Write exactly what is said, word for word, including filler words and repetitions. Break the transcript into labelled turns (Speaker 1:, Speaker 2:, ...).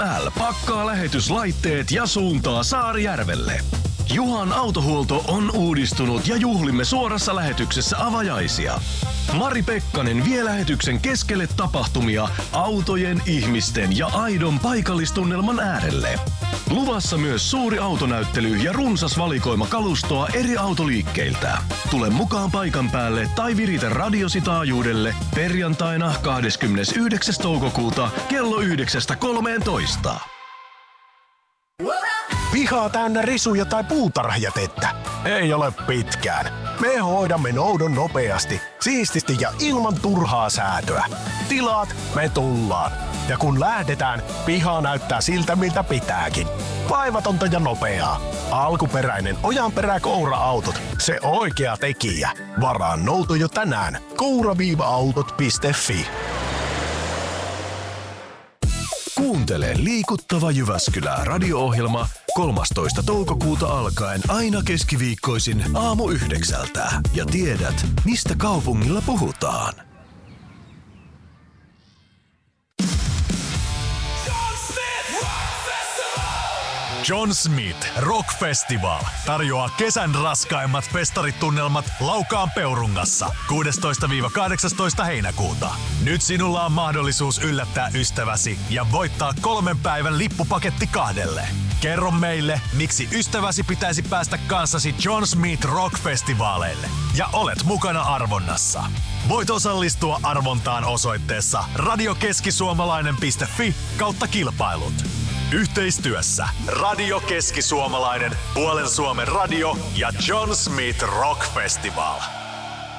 Speaker 1: L pakkaa lähetyslaitteet ja suuntaa Saarijärvelle. Juhan autohuolto on uudistunut ja juhlimme suorassa lähetyksessä avajaisia. Mari Pekkanen vie lähetyksen keskelle tapahtumia autojen, ihmisten ja aidon paikallistunnelman äärelle. Luvassa myös suuri autonäyttely ja runsas valikoima kalustoa eri autoliikkeiltä. Tule mukaan paikan päälle tai viritä radiosi taajuudelle perjantaina kahdeskymmenesyhdeksäs toukokuuta kello yhdeksästä kolmeentoista.
Speaker 2: Pihaa täynnä risuja tai puutarhajätettä? Ei ole pitkään. Me hoidamme noudon nopeasti, siististi ja ilman turhaa säätöä. Tilaat, me tullaan. Ja kun lähdetään, piha näyttää siltä miltä pitääkin. Vaivatonta ja nopeaa. Alkuperäinen Ojanperä-Koura-autot. Se oikea tekijä. Varaa nouto jo tänään. koura autot piste fi.
Speaker 1: Kuuntele Liikuttava Jyväskylä radio-ohjelma kolmastoista toukokuuta alkaen aina keskiviikkoisin aamu yhdeksältä. Ja tiedät, mistä kaupungilla puhutaan.
Speaker 3: John Smith Rock Festival tarjoaa kesän raskaimmat festaritunnelmat Laukaan Peurungassa kuudestoista kahdeksastoista heinäkuuta. Nyt sinulla on mahdollisuus yllättää ystäväsi ja voittaa kolmen päivän lippupaketti kahdelle. Kerro meille, miksi ystäväsi pitäisi päästä kanssasi John Smith Rock Festivaaleille ja olet mukana arvonnassa. Voit osallistua arvontaan osoitteessa radiokeskisuomalainen piste fi kautta kilpailut. Yhteistyössä Radio Keski-Suomalainen, Puolen Suomen radio ja John Smith Rock Festival.